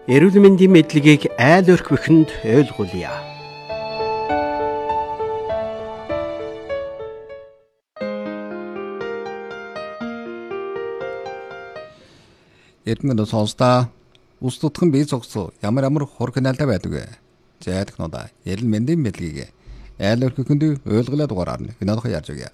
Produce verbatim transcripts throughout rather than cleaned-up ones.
Эрүүл мэндийн мэдлэгийг айл өрхвөхөнд ойлгуулъя. Эрдэнэ сонсдоо ус тутхан бие цогцоо ямар ямар хор каналтай байдаг вэ? Зайдах нодаа эрүүл мэндийн мэдлэгийг айл өрхвөхөнд ойлгуулаад дугаараар гинодох ярьж өгье.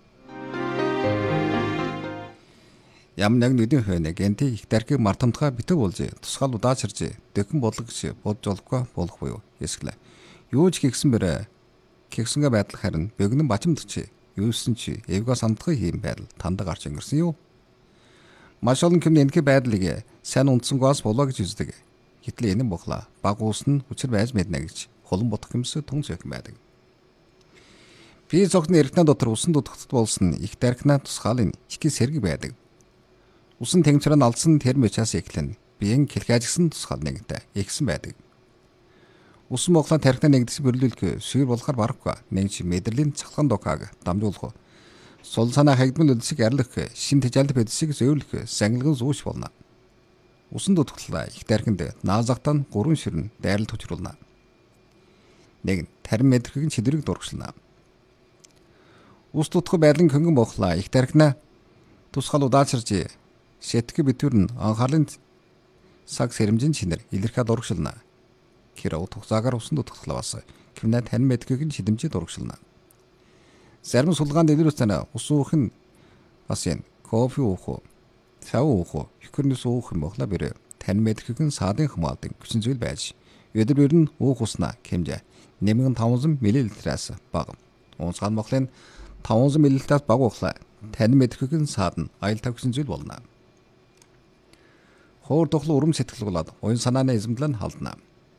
Ям нэг нүдэн хойно гэнти их дархиг мартамтгаа битэг болж тусгаал удаачирж дэхэн бодлогч бодж олохгүй болох буюу эсгэлээ. Юу ч хийгсэн бэрэ гихсэнгэ байдал харин бөгнөн бачимдч юусэн чи эвга сандхыг хийм байдал танда гарч өнгөрсөн юу. Маш олон хүмүүс энэхий байдлыг сайн унтсангаас болоо гэж үздэг. Гэтэл энэ бохла баг уус нь учир байж мэднэ гэж холон бодох юмс тун зөкөн байдаг. Би зогны эргэнэ дотор усан дутагт болсон их дархинаа тусгаалын ихий сэрэг байдаг. Усан тэмцэрэн алдсан тэр мөчөөс эхлэн биеийн хэлхэ ажигсан тусгаал нэгтэй ихсэн байдаг. Усан моглоо тархинаа нэгдэс бүрлүүлэх сүйр болохоор барахгүй нэг чи мэдрэлийн цахлан докааг дамжуулах. Сул санаа хагдмал үлсэг арилгах, шин тэжээлт бэдсийг зөөвлөх, сангилган зүүш болно. Усан дутагтлаа их тархинд наазахтан гурван ширнэ дайрал төвчруулна. Нэг тарин мэдрхийг чидрэг дургшлна. Ус дутах байдлын хөнгөн бохлаа их тархинаа тусгаал удаачирж шэтгэх битүүр нь анхаарлын цаг сэрэмжийн чинэр илэрхиад дургшилна. Кирау тугзаагаар усан дутагтлаа бас кимнэ тань мэдэхийг нь шидэмжид дургшилна. Зарим сулгаанд илэрүүлсэн ус уух нь бас энэ кофе уух, чаа уух, хикэрнэс уух юм бохла бэрэ тань мэдэхийг нь саадын хамгаалдаг хүчин зүйл байж өдөр нь уух уснаа хэмжээ нэмгэн таван миллилитраас бага. Унцгаан мохлын таван миллилитраас бага ухлаа тань мэдэхийг нь саад нь аюултай хүчин зүйл болно. Хоор тухлын урам сэтгэл болоод уян санааны эзэмдлэн халдна.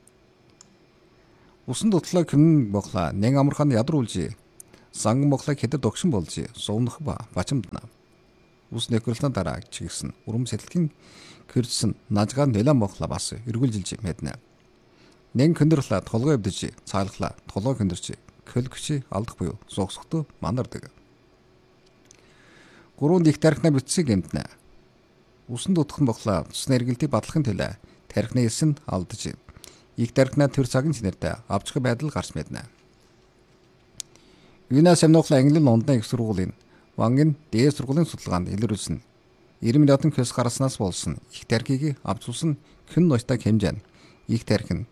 Усан дутлаа кэмн бохла нэг амархан ядруулж санган бохла хэдэр догшин болж суунах ба бачимдна. Ус нэхрэлтэн дараа чигсэн урам сэтгэлийн кэрсэн нажгаа нэлэн бохла бас эргүүлжилж мэднэ. Нэг хөндөрлөө толгой өвдөж цаалглаа толгой хөндөрч көлгч алдах буюу зогсохтой манардаг. Гурван их тархинаа битсэг гэмтнэ. Усан дутах нь бохлаа цусны эргэлтийг бадлахын төлөө тархины эс нь алдаж их тархинаа төр цагийн чинэртэй авчих байдал гарч мэднэ. Юунаас амнуулаа англи Лондон их сургуулийн вангийн дээд сургуулийн судалгаанд илрүүлсэн нирмэн ятан көс гараснаас болсон их тархийг авч усан хэн ноётой хэмжээ их тархин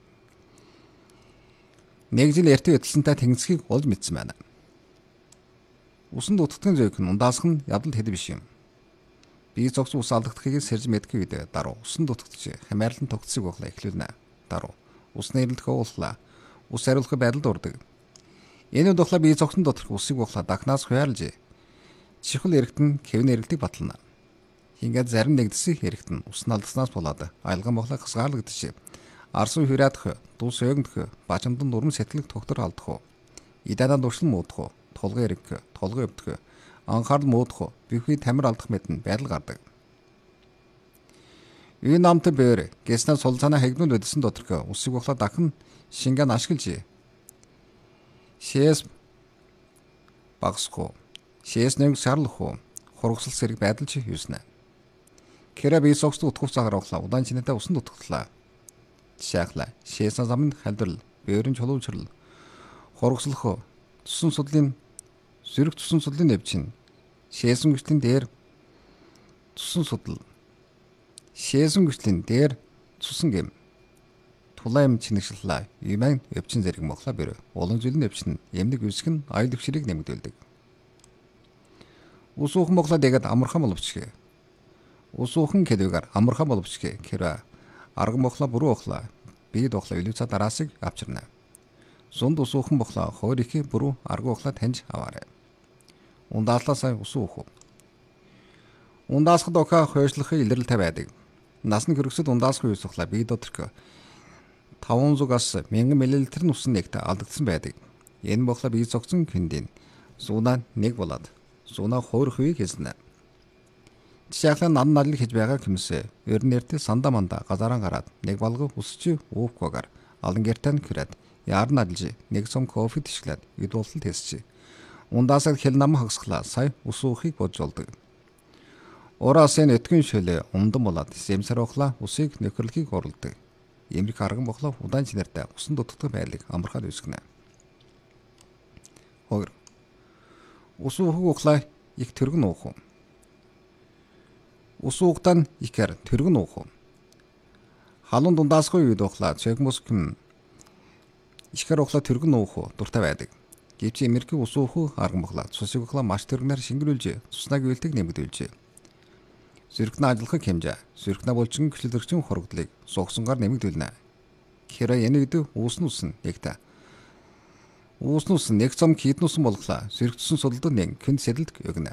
нэг жил эртний хөдөлсөнтэй тэнгисхийг олж мэдсэн байна. Усан дутагдсан зөөх нь ундаасх нь ядалт хэд биш юм. Бие цогц ус алдагдахыг сэрж мэдэх үед дараа усан дутагдж хамаарлан тогтсог бохла эхлүүлнэ. Дараа усны эрэлтэх ууллаа. Ус хариулах байдалд ордог. Энэ дохла бие цогцон доторх усыг бохла дахнаас хуярлж чихэл эргэтэн хэвэн эрэлтийг батлана. Ингээд зарим нэгдэсэх эргэтэн усны алдснаас болоод айлган бохла хасгаарлагдчих. Арсуу хүрээдх, дус өгнөх, бачамдан дурам сэтгэлэг тогтор алдах. Идадаа дуршил муудах, толгой эргэх, толгой өвдөх, анхаарал муудах, бихүй тамир алдах мэдэн байдал гардаг. Энэ намт бээр гэснэ сул санаа хэгнүүл өдсөн доторх усыг бохла дахин шингэн ашиглаж шээс багсах, шээс нэг шарлах, хургасал сэрэг байдал чи юуснэ. Кэра бие согс утгах цагаар бохла удаан чинэтэй усан дутагтлаа. Жишээлбэл шээс замын халдвал, бээрийн чулуучрал, хургасалх, тусан судлын зэрэг тусан судлын нэвчин, шээсэн гүшлийн дээр тусан судал, шээсэн гүшлийн дээр тусан гэм, тулаам чинэгшлээ, юман өвчин зэрэг мохла бэр, олон зүйлийн өвчин, эмнэг үсг нь аюул өвчрийг нэмэгдүүлдэг. Ус уухан мохла дэгэд амархан боловчгэ. Ус уухан кэдэгээр амархан боловчгэ кэра арга мохла буруу ухла, бие дохла илүүцэ дараасыг авчирна. Зунд ус уухан бохла хоор их буруу арга ухла таньж аваарай. Ундааслаасаа ус уух. Ундаасхад ока хойшлохын илрэлтэй байдаг. Насны хөргөсөд ундаасхын ус ухла бие доторх таван зугаас мянган миллилитр усан нэгт алдагдсан байдаг. Энэ бохла бие цогцсон хүндийн зуунаа нэг болоод зуунаа хоорох үеийг хэлснэ. Жишээлбэл нан налыг хийж байгаа хүмүүсээ ер нь нэртэй сандаа мандаа газараа гараад нэг балгы усч уухгүй алан гэртэн хүрээд яар налж нэг сум кофе тишглээд эд болтол тэсч ундаасаа хэл нам хагсглаа сая ус уухыг бодж олдог. Ураас энэ өтгөн шөлөө ундан болоод сэмсэр ухлаа усыг нөхөрлөхийг оролдог. Эмрэх арган бохлоо удаан чинартай усан дутагдах байлыг амархаад үүсгэнэ. хоёр. Ус уухыг ухлаа их тэргэн уух уу? Ус уугтаа ихэр тэргэн уух уу? Халуун дундаасгүй үед ухлаа цэгмус юм ихэр ухлаа тэргэн уух уу дуртай байдаг. Гэвч эмэрхийг ус уухыг арган бохлоо цусыг ухлаа маш тэргнээр шингэрүүлж цуснаа гүйлтийг нэмэгдүүлж зүрхнээ ажиллахыг хэмжээ. Зүрхнээ булчин хөшлөлөрчин хорогдлыг сугсангаар нэмэгдүүлнэ. Хэрэг энэ үед уус нь усан нэгтэй. Уус нь усан нэг зам хитнусан болглаа. Зүрхтсэн судалд нэг хэн сэдэлд өгнө.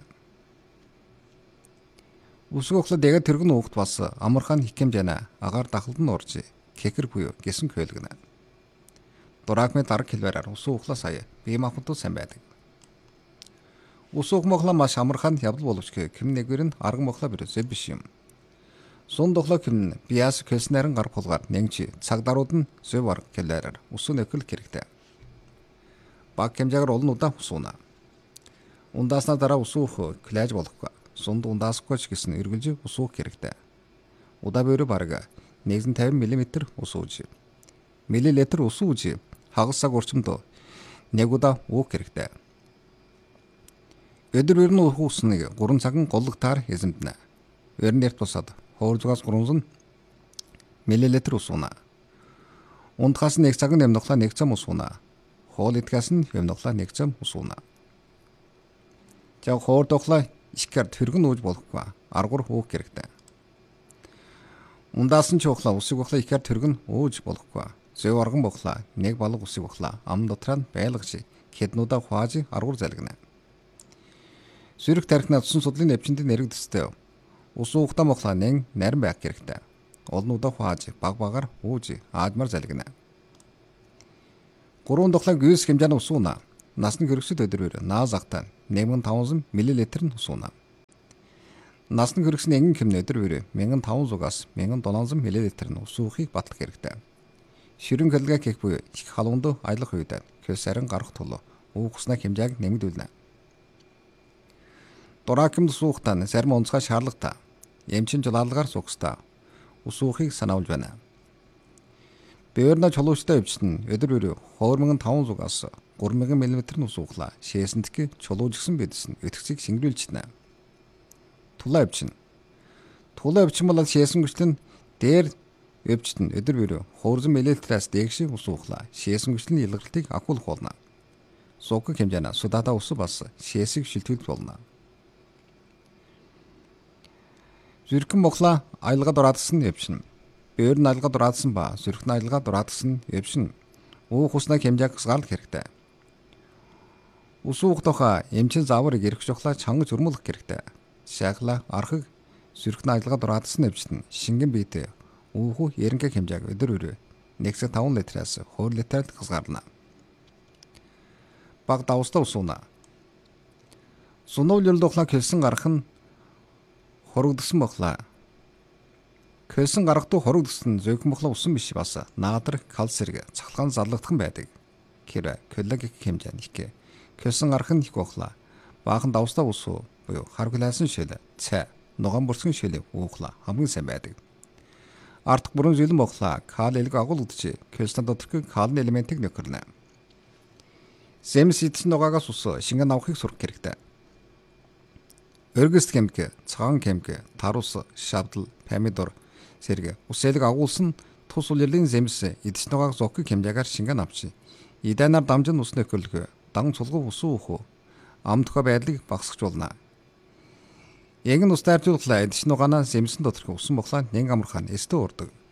Усг ухлаа дэгэ тэргэн уухт бас амархан хикэмжэнэ. Агаар дахалд нь урж кекэр буюу гэсэн хөөлгөнэ. Дураагмын дараг хэлбэрээр ус ухлаа сая бие махбодууд сайн байдаг. Ус уух мохлоо маш амархан явдал боловч ким нэгэр нь арган мохлоо бирээсээ биш юм. Сун дохлоо ким биас кэлснэрэн гар пулгаар нэгчи цаг дарууд нь зөв арга хэлээрээр ус нөхөл хэрэгтэй. Баг хэмжээгээр олон удаа ус ууна. Ундааснаа дараа ус уух клэж болохгүй. Сунд ундаасгүй ч гэсэн эргэлж ус уух хэрэгтэй. Удаа бөрө бараг нэгэн тавин мм ус ууж. Миллилитр ус ууж хагас цаг орчимд нэг удаа уух хэрэгтэй. Өдөр өрнө уух усныг гурван цаган голлогтаар эзэмдэнэ. Өрнөрт бусад хуурзгаас гурван миллилитр ус ууна. Ундхаас нэг цаган нэмнохлаа нэг зам ус ууна. Хоол идэхээс нь нэмнохлаа нэг зам ус ууна. Жаа хоор дохлоо ихэр тэргэн ууж болохгүй. Аргур уух хэрэгтэй. Ундаас нь ч ухлаа усыг ухлаа ихэр тэргэн ууж болохгүй. Зөв арган бохлаа нэг балга усыг ухлаа ам дотроо нь байлгаж хэднүүдэ хуааж аргур залгинаа. Зүрх тархинаа цусан судлын нэвчэнд нэрэгдэстэй. Ус уухтаа мохлаа нэг нарийн байх хэрэгтэй. Олнуудаа хуааж баг багаар ууж аажмар залгинаа. Гурван дохлоо гүйс хэмжээний ус ууна. Насны хөргөсөд өдрөөр наа загтаа нэг мянган таван зуун миллилитр нь ус ууна. Насны хөргөсний энгийн хэмнээ өдрөөр нэг мянган таван зуунаас нэг мянган долоон зуун миллилитр нь ус уухыг батлах хэрэгтэй. Ширэн хөлгээ гэх буюу их халуунд аялах үед кэлсэрэн гарах тул уух уснаа хэмжээг нэмэгдүүлнэ. Дураагмд суухтаа зарим онцгой шаардлагатай. Эмчин жулаалгаар суухстаа ус уухыг санаулж байна. Бөөрнө чулуучтай өвчтөн өдөр өрөө хоёр мянган таван зуунаас гурван мянган миллилитр ус ууглаа. Шээсэнтг чулуужгсан бидсэн өтгцийг шингэрүүлчихнэ. Тулаа өвчин. Тулаа өвчин бол шээсэн гүчлэн дээр өвчтөн өдөр өрөө хоёр зуун миллилитраас дээш ус ууглаа. Шээсэн гүчлийн илгалтыг агуулах болно. Суух хэмжээний судадаа ус бас шээсийг шилтүүлж болно. Зүрхэн мохлаа аялга дураадсан өвчин. Бөөр нь аялга дураадсан ба зүрхэн аялга дураадсан өвчин. Уух уснаа хэмжээг хязгаарлах хэрэгтэй. Ус уух тухай эмчин заавар ирэх жохлаа чангаж өрмөлөх хэрэгтэй. Жишээлбэл архаг зүрхэн аялга дураадсан өвчин шингэн биетэй уух ярингээ хэмжээг өдөр өрөө нэг цаг таван литраас хоёр литрээр хязгаарлана. Баг давстаа ус ууна. Сунуул дохлоо хэлсэн гарах нь хорогдсон бохлаа. Кэлсэн гаргахдуу хорогдсон зөөхөн бохлоо усан биш бас наадар кальцэрэг цахалгаан залгагдхан байдаг. Кэр коллагик хэмжээ нэг. Кэлсэн гарах нь их бохлаа. Баахан давстаа ус уу буюу харгалаасан шил цай ногоон бүрсгэн шил уухлаа хамгийн сайн байдаг. Артх бүрэн зүйн бохлаа кал элэг агуулгдж кэлсэн доторх калны элементийг нөхөрлөнө. Сэмс идсэн ногоогоос ус шингэн авахыг сурах хэрэгтэй. Өргөст хэмг, цагаан хэмг, тарус, шавдал, помидор, сэрэг усэлэг агуулсан тус улирлын зэмс идэж нугааг зогхыг хэмжээгээр шингэн авчи. Идэнаар дамжин ус нөхөрлөх, дан цулгуу ус уух, ам төхөө байдлыг багасгах болно. Яг нь ус дайржуулахлаа идэж нугаанаа зэмсэн доторх усан бохлаа нэг амархан эстэ урдаг.